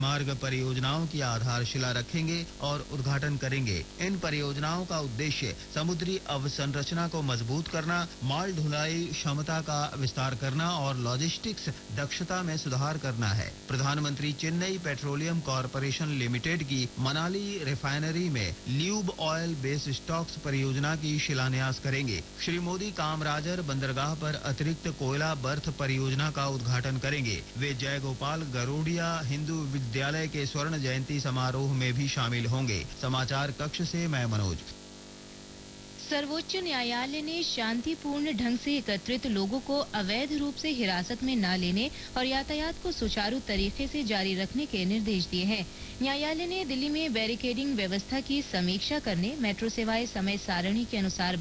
मार्ग परियोजनाओं की आधारशिला रखेंगे और उद्घाटन करेंगे। इन परियोजनाओं का उद्देश्य समुद्री अवसंरचना को मजबूत करना, माल ढुलाई क्षमता का विस्तार करना और लॉजिस्टिक्स दक्षता में सुधार करना है। प्रधानमंत्री चेन्नई पेट्रोलियम कॉरपोरेशन लिमिटेड की मनाली रिफाइनरी में ल्यूब ऑयल बेस स्टॉक्स परियोजना की शिलान्यास करेंगे। श्री मोदी कामराजर बंदरगाह पर अतिरिक्त कोयला बर्थ परियोजना का उद्घाटन करेंगे। वे जयगोपाल गरोडिया हिंदू विद्यालय के स्वर्ण जयंती समारोह में भी शामिल होंगे। समाचार कक्ष से मैं मनोज। सर्वोच्च न्यायालय ने शांतिपूर्ण ढंग से एकत्रित लोगों को अवैध रूप से हिरासत में न लेने और यातायात को सुचारू तरीके से जारी रखने के निर्देश दिए हैं। न्यायालय ने दिल्ली में बैरिकेडिंग व्यवस्था की समीक्षा करने, मेट्रो सेवाएं समय सारणी के अनुसार